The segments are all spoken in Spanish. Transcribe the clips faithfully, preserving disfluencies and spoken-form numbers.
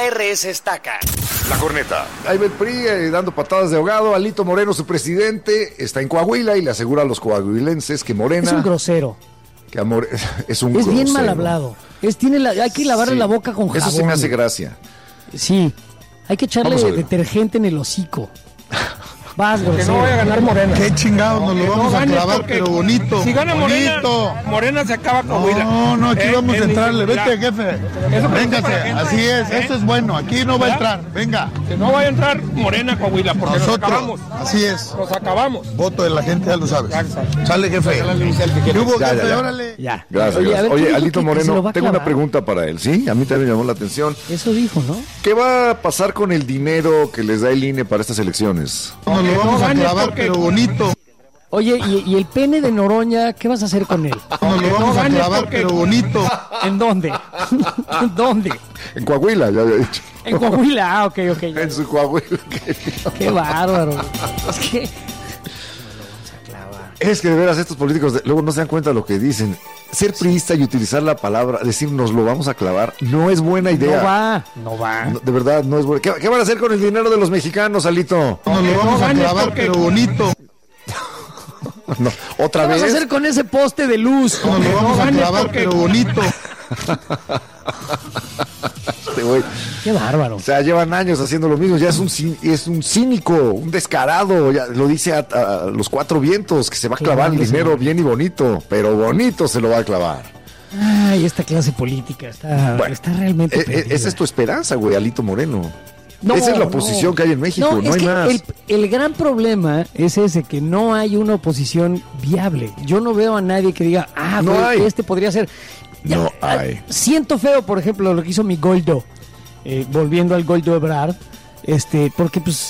R S Estaca. La corneta. Ahí va el P R I eh, dando patadas de ahogado. Alito Moreno, su presidente, está en Coahuila y le asegura a los coahuilenses que Morena... Es un grosero. Que amor, es un Es grosero. bien mal hablado. Es, tiene la, hay que lavarle Sí. la boca con jabón. Eso sí me hace gracia. Sí. Hay que echarle Vamos a ver. detergente en el hocico. Vas, Que grosero. no vaya a ganar Morena. Qué chingados, nos lo Que vamos no a gane clavar, porque pero bonito. Si gana Morena, bonito. Morena se acaba Coahuila. No, no, aquí Eh, vamos a en entrarle. ningún- Vete, jefe. Eso que Véngase, para la gente, así es, ¿eh? esto es bueno. Aquí no va a entrar, venga. Que no vaya a entrar Morena a Coahuila porque Nosotros, nos acabamos. así es. Nos acabamos. Voto de la gente, ya lo sabes. Exacto. Sale, jefe. ¿Qué hubo, Ya, jefe? ya, ya. Órale. Ya. Gracias, Oye, a gracias. ver, ¿qué Oye, dijo? Alito ¿Que- que se Moreno, lo va a tengo una clavar? pregunta para él, ¿sí? A mí también me llamó la atención. Eso dijo, ¿no? ¿Qué va a pasar con el dinero que les da el I N E para estas elecciones? Nos lo vamos a gane clavar, porque- pero bonito. Oye, ¿y, y el pene de Noroña, qué vas a hacer con él? Nos lo vamos a clavar, pero bonito. ¿En dónde? ¿En dónde? En Coahuila, ya había dicho. En Coahuila. Ah, ok, ok. ya. En su Coahuila. Qué bárbaro. Es que... Es que de veras estos políticos de- luego no se dan cuenta de lo que dicen. Ser priista y utilizar la palabra, decir nos lo vamos a clavar, no es buena idea. No va, no va. No, de verdad, no es buena. ¿Qué, qué van a hacer con el dinero de los mexicanos, Alito? Nos lo vamos a gane clavar, porque- pero bonito. No, ¿otra ¿Qué vez? vas a hacer con ese poste de luz? Nos lo vamos a gane clavar, porque- pero bonito. Este güey. Qué bárbaro. O sea, llevan años haciendo lo mismo. Ya es un cin- es un cínico, un descarado. Ya lo dice a, a los cuatro vientos que se va a clavar el Clavándose. dinero bien y bonito, pero bonito se lo va a clavar. Ay, esta clase política está, Bueno, está realmente e- e- perdida. esa es tu esperanza, güey, Alito Moreno. No, Esa es la no. oposición que hay en México, no, es hay que más. El, el gran problema es ese, que no hay una oposición viable. Yo no veo a nadie que diga, ah, No güey, hay. este podría ser. No ah, hay. Siento feo, por ejemplo, lo que hizo mi Goldo, eh, volviendo al Goldo Ebrard, este, porque pues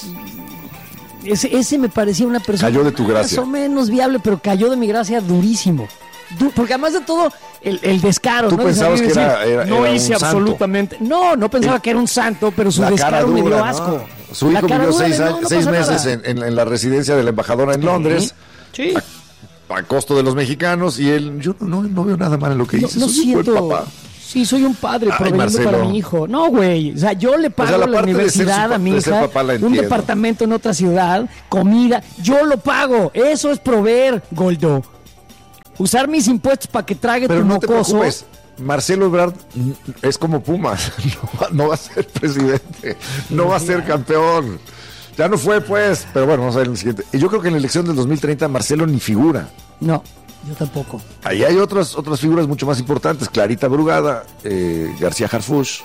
ese, ese me parecía una persona Cayó de tu gracia. más o menos viable, pero cayó de mi gracia durísimo. Du- porque además de todo, el, el descaro. Tú ¿no? De pensabas salir y que era- decir, era- no era un hice santo. absolutamente. No, no pensaba El- que era un santo, pero su La cara descaro me dio dura, ¿no? asco. Su La hijo cara vivió dura seis, de, no, años- no seis pasa meses nada. en, en- en la residencia de la embajadora en Londres, Sí. a costo de los mexicanos, y él, yo no, no veo nada mal en lo que No, hice. no soy un buen siento. papá. Sí, soy un padre Ay, proveyendo Marcelo. para mi hijo. No, güey. O sea, yo le pago O sea, la la, parte de ser su universidad pa- a mi de ser hija, papá la un entiendo. departamento en otra ciudad, comida. Yo lo pago. Eso es proveer, Goldo. Usar mis impuestos para que trague Pero tu no te mocoso. preocupes, Marcelo Ebrard mm, es como Pumas, no va, no va a ser presidente, no va a ser campeón. Ya no fue, pues, pero bueno, vamos a ver en el siguiente. Y yo creo que en la elección del dos mil treinta Marcelo ni figura. No, yo tampoco. Ahí hay otras otras figuras mucho más importantes, Clarita Brugada, eh, García Harfuch.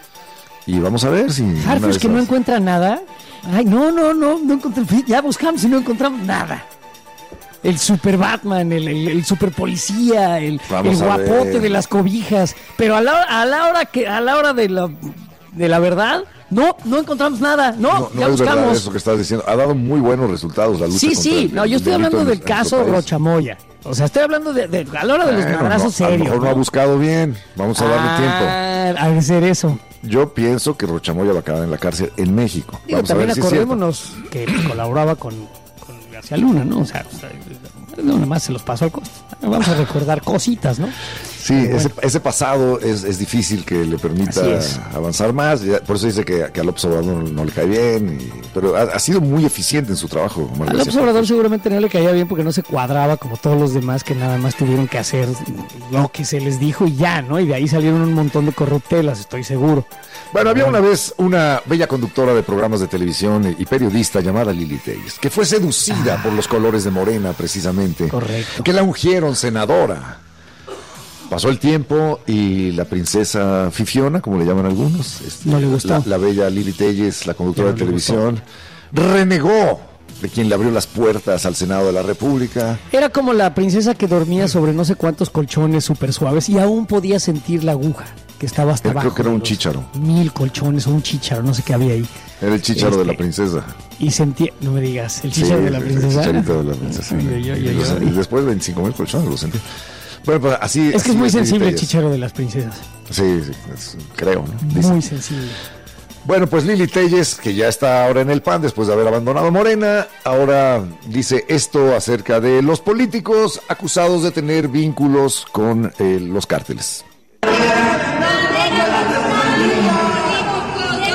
Y vamos a ver si... una de Harfuch que no esas- encuentra nada. Ay, no, no, no, no encontré. Ya buscamos y no encontramos nada. El super Batman, el, el, el super policía, el, Vamos el a guapote ver. de las cobijas. Pero a la, hora- a la hora que a la hora de la de la verdad, no, no encontramos nada. No, No, no ya es verdad buscamos. eso que estás diciendo. Ha dado muy buenos resultados la lucha Sí, contra sí, el- no, el yo estoy delito hablando en- del en nuestro caso país. Rochamoya. O sea, estoy hablando de, de- a la hora de los Bueno, madrazos no, a lo serios. mejor no ha buscado bien. Vamos a darle tiempo. Ah, ha de ser eso. Yo pienso que Rochamoya va a acabar en la cárcel en México. Digo, Vamos a también ver si es cierto. acordémonos que colaboraba con, con García Luna, ¿no? O sea, o sea, no, nada más se los pasó al costo. Vamos a recordar cositas, ¿no? Sí, Pero ese, bueno. ese pasado es, es difícil que le permita Así es. avanzar más. Ya- Por eso dice que, que a López Obrador no, no le cae bien. y- pero ha, ha sido muy eficiente en su trabajo. Omar A García López Obrador seguramente no le caía bien porque no se cuadraba como todos los demás que nada más tuvieron que hacer lo que se les dijo y ya, ¿no? Y de ahí salieron un montón de corruptelas, estoy seguro. Bueno, había una vez una bella conductora de programas de televisión y periodista llamada Lili Telles, que fue seducida por los colores de Morena, precisamente. Correcto. Que la ungieron senadora. Pasó el tiempo y la princesa Fifiona, como le llaman algunos, este, No le gustó. La, la bella Lili Telles, la conductora No de le televisión, renegó de quien le abrió las puertas al Senado de la República. Era como la princesa que dormía sobre no sé cuántos colchones súper suaves y aún podía sentir la aguja que estaba hasta Creo abajo. que era de un los chícharo. Mil colchones o un chícharo, no sé qué había ahí. Era el chícharo de la Este, princesa. Y sentía, no me digas, el Sí, chícharo de la el princesa. chicharito de la princesa. Ay, ay, ay, y, los- ay, y ay. después veinticinco mil colchones, lo sentí. Bueno, pues así. Es que así es muy Lili sensible el Telles. chícharo de las princesas. Sí, sí, es- creo, ¿no? Dice. Muy sensible. Bueno, pues Lili Telles, que ya está ahora en el P A N después de haber abandonado Morena, ahora dice esto acerca de los políticos acusados de tener vínculos con eh, los cárteles.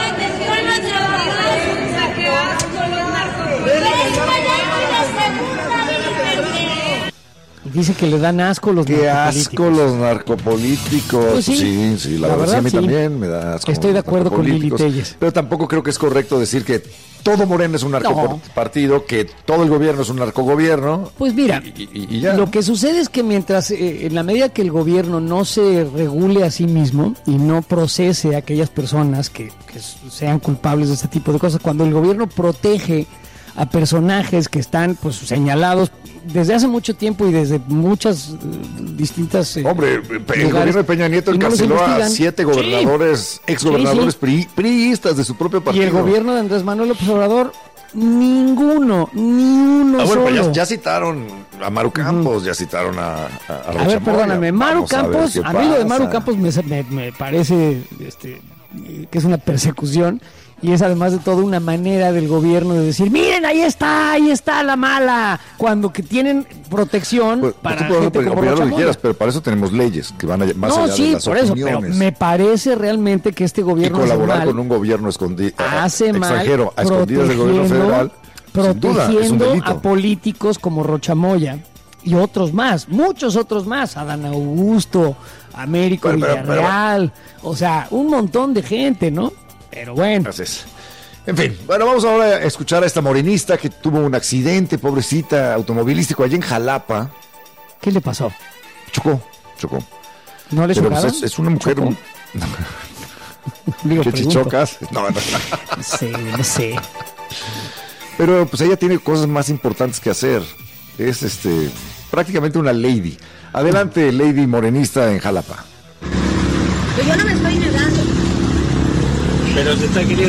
Dice que le dan asco los Qué narcopolíticos. asco los narcopolíticos. Pues sí. sí, sí, la, La verdad, sí, verdad, a mí sí. también me da asco. Estoy de los acuerdo con Lili narcopolíticos. Telles. Pero tampoco creo que es correcto decir que todo Morena es un narcopartido, que todo el gobierno es un narcogobierno. Pues mira, y, y- y ya. lo que sucede es que mientras, eh, en la medida que el gobierno no se regule a sí mismo y no procese a aquellas personas que, que sean culpables de este tipo de cosas, cuando el gobierno protege a personajes que están pues señalados desde hace mucho tiempo y desde muchas eh, distintas eh, Hombre, Pe- el lugares, gobierno de Peña Nieto y no los encarceló a investigan. siete Sí. gobernadores, exgobernadores Sí, pri- priistas de su propio Y partido. el gobierno de Andrés Manuel López Obrador, ninguno, ni uno Ah, bueno, pues solo. ya, ya citaron a Maru Campos, ya citaron a, a, a A Rocha ver, Moya. perdóname, Maru Vamos a ver Campos, qué a, mí lo de Maru pasa. Campos me, me- me parece este, que es una persecución y es además de todo una manera del gobierno de decir, miren, ahí está, ahí está la mala, cuando que tienen protección Pues, para tú puedes gente opinar como lo Rocha que Moya. quieras, pero para eso tenemos leyes que van a, más No, allá sí, de las por eso, pero opiniones. me parece realmente que este Y gobierno hace colaborar mal, con un gobierno escondi- hace mal extranjero a escondidas del gobierno protegiendo- federal, sin duda, es un protegiendo delito. a políticos como Rocha Moya y otros más, muchos otros más, Adán Augusto, Américo Pero, pero, pero, Villarreal, o sea, un montón de gente, ¿no? Pero bueno, Así es. En fin, bueno, vamos ahora a escuchar a esta morenista que tuvo un accidente, pobrecita, automovilístico allá en Jalapa. ¿qué le pasó? Chocó, chocó. ¿No le Pero pues, chocaron? es, es una mujer... ¿Chocó? un- Digo, ¿Qué pregunto. chichocas? No, no. No sé, no sé. Pero pues ella tiene cosas más importantes que hacer. Es este prácticamente una lady. Adelante, lady morenista en Jalapa. Pero yo no me estoy negando. Pero se está queriendo